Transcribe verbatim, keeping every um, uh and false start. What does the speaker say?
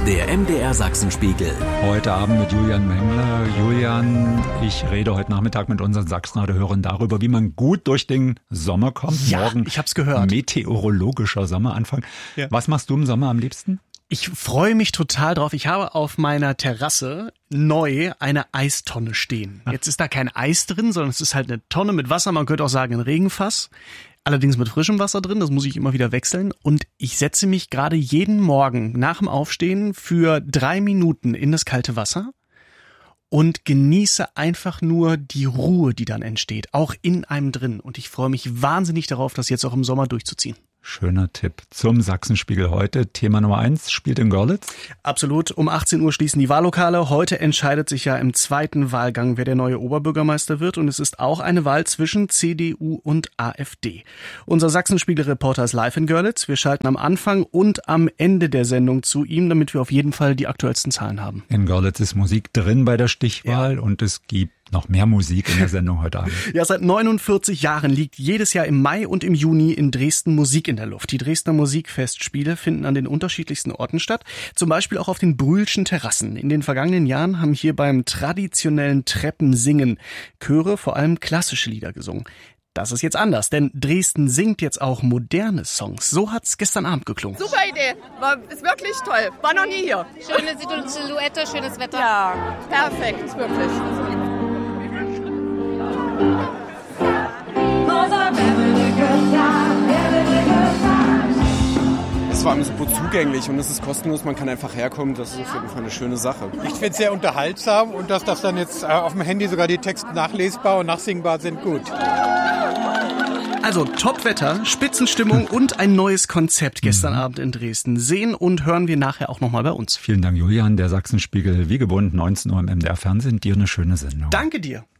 Der M D R Sachsenspiegel. Heute Abend mit Julian Mengler. Julian, ich rede heute Nachmittag mit unseren Sachsenradio-Hörern darüber, wie man gut durch den Sommer kommt. Ja, Morgen ich hab's gehört. Meteorologischer Sommeranfang. Ja. Was machst du im Sommer am liebsten? Ich freue mich total drauf. Ich habe auf meiner Terrasse neu eine Eistonne stehen. Jetzt ist da kein Eis drin, sondern es ist halt eine Tonne mit Wasser. Man könnte auch sagen ein Regenfass. Allerdings mit frischem Wasser drin, das muss ich immer wieder wechseln. Und ich setze mich gerade jeden Morgen nach dem Aufstehen für drei Minuten in das kalte Wasser und genieße einfach nur die Ruhe, die dann entsteht, auch in einem drin. Und ich freue mich wahnsinnig darauf, das jetzt auch im Sommer durchzuziehen. Schöner Tipp zum Sachsenspiegel heute. Thema Nummer eins spielt in Görlitz. Absolut. Um achtzehn Uhr schließen die Wahllokale. Heute entscheidet sich ja im zweiten Wahlgang, wer der neue Oberbürgermeister wird. Und es ist auch eine Wahl zwischen C D U und AfD. Unser Sachsenspiegel-Reporter ist live in Görlitz. Wir schalten am Anfang und am Ende der Sendung zu ihm, damit wir auf jeden Fall die aktuellsten Zahlen haben. In Görlitz ist Musik drin bei der Stichwahl, ja. Und es gibt noch mehr Musik in der Sendung heute Abend. Ja, seit neunundvierzig Jahren liegt jedes Jahr im Mai und im Juni in Dresden Musik in der Luft. Die Dresdner Musikfestspiele finden an den unterschiedlichsten Orten statt, zum Beispiel auch auf den Brühlschen Terrassen. In den vergangenen Jahren haben hier beim traditionellen Treppensingen Chöre vor allem klassische Lieder gesungen. Das ist jetzt anders, denn Dresden singt jetzt auch moderne Songs. So hat's gestern Abend geklungen. Super Idee, war, ist wirklich toll. War noch nie hier. Schöne Silhouette, schönes Wetter. Ja, perfekt, wirklich. Es war super zugänglich und es ist kostenlos, man kann einfach herkommen, das ist auf jeden Fall eine schöne Sache. Ich finde es sehr unterhaltsam und dass das dann jetzt auf dem Handy sogar die Texte nachlesbar und nachsingbar sind, gut. Also Top-Wetter, Spitzenstimmung und ein neues Konzept gestern mhm. Abend in Dresden. Sehen und hören wir nachher auch nochmal bei uns. Vielen Dank, Julian. Der Sachsenspiegel, wie gewohnt, neunzehn Uhr im M D R Fernsehen. Dir eine schöne Sendung. Danke dir.